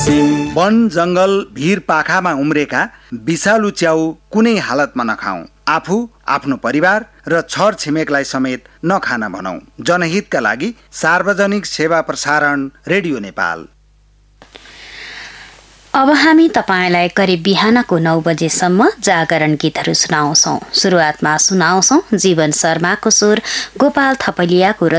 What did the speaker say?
वन जंगल भीर पाखामा उम्रेका विषालु च्याउ कुनै हालतमा नखाऊ। आफू, आफ्नो परिवार र छर छिमेकलाई समेत नखान भनौं। जनहितका लागि सार्वजनिक सेवा प्रसारण रेडियो नेपाल। अब हामी तपाईलाई करिब बिहानको 9 बजेसम्म जागरण गीतहरू सुनाउँछौं। सुरुवातमा सुनाउँछौं जीवन शर्माको स्वर, गोपाल थपलियाको